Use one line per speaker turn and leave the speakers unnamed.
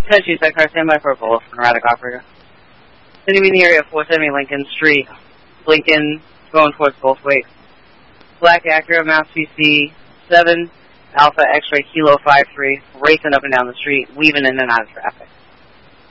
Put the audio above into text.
10-2, side car, stand by for a pull for erratic operator. Sending me in the area of 470 Lincoln Street. Lincoln, going towards both ways. Black Acura, Mass PC, 7, Alpha X-ray, Kilo 53, racing up and down the street, weaving in and out of traffic.